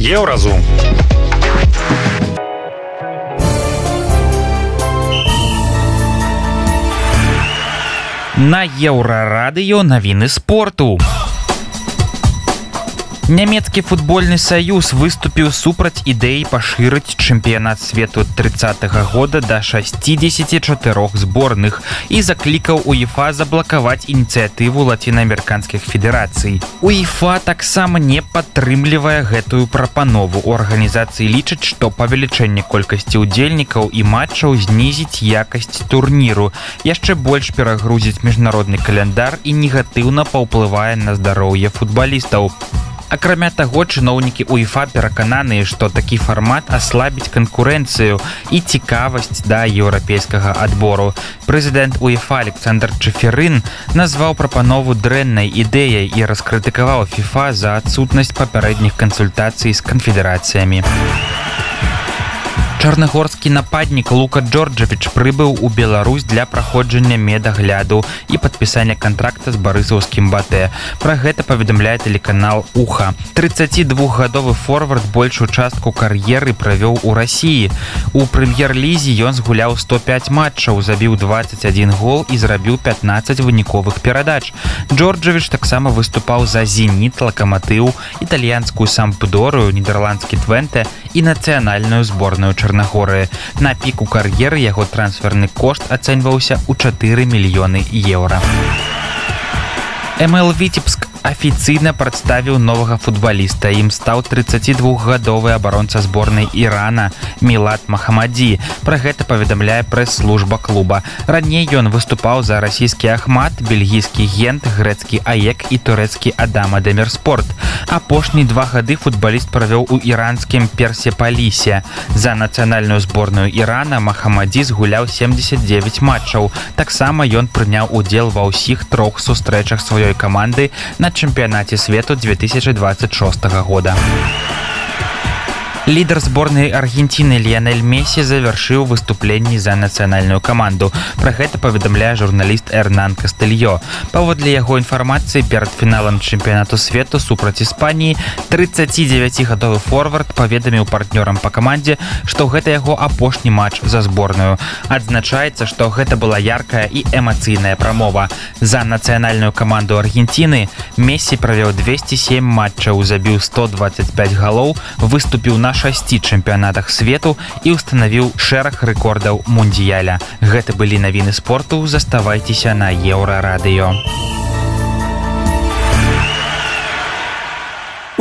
Еўразум. На Еўрарадыё навіны спорту. Нямецкі футбольны саюз выступіў супраць ідэі пашырыць чэмпіянат свету 30-го года да 64 зборных і заклікаў УЕФА заблакаваць ініцыятыву лацінаамерыканскіх федэрацый. УЕФА таксама не падтрымлівае гэтую прапанову. У арганізацыі лічаць, што павелічэнне колькасці ўдзельнікаў і матчаў знізіць якасць турніру, яшчэ больш перагрузіць міжнародны каляндар і негатыўна паўплывае на здароўе футбалістаў. Акрамя таго, чыноўнікі УЕФА перакананыя, што такі фармат аслабіць канкурэнцыю і цікавасць да еўрапейскага адбору. Прэзідэнт УЕФА Александр Чеферын назваў прапанову дрэннай ідэяй і раскрытыкаваў ФІФА за адсутнасць папярэдніх кансультацый з канфедэрацыямі. Чарнагорскі нападнік Лука Джорджавіч прыбыў у Беларусь для праходжання медагляду і падпісання кантракта з барысаўскім БАТЭ. Пра гэта паведамляе тэлеканал УХА. 32гадовы форвард большую частку кар'еры правёў у Расіі. У прэм'ер-лізе ён згуляў 105 матчаў, забіў 21 гол і зрабіў 15 выніковых перадач. Джорджавіч таксама выступаў за «Зеніт», «Лакаматыў», італьянскую «Сампдорыю», нідэрландскі «Твенте» і нацыянальную зборную Чарнагорыі. На піку кар'еры яго трансферны кошт ацэньваўся ў 4 мільёны еўра. МЛ Віцебск афіцыйна прадставіў новага футбаліста. Ім стаў 32гадовы абаронца зборнай Ірана Мілад Махамаді. Пра гэта паведамляе прэс-служба клуба. Раней ён выступаў за расійскі Ахмат, бельгійскі Гент, грэцкі АЕК і турэцкі Адама Демірспорт. Апошнія 2 гады футбаліст правёў у іранскім Персепалісе. За нацыянальную зборную Ірана Махамаді згуляў 79 матчаў. Таксама ён прыняў удзел ва ўсіх 3 сустрэчах сваёй каманды на чэмпіянаце свету 2026 года. Лідар зборнай Аргенціны Ліянель Месі завяршыў выступленні за нацыянальную каманду. Пра гэта паведамляе журналіст Эрнан Кастэльё. Паводле яго інфармацыі, перад фіналам чэмпіянату свету супраць Іспаніі 39гадовы форвард паведаміў партнёрам па камандзе, што гэта яго апошні матч за зборную. Адзначаецца, што гэта была яркая і эмацыйная прамова. За нацыянальную каманду Аргенціны Месі правёў 207 матчаў, забіў 125 галоў, выступіў на 6 чэмпіянатах свету і ўстанавіў шэраг рэкордаў мундыяля. Гэта былі навіны спорту. Заставайцеся на Еўрарадыё.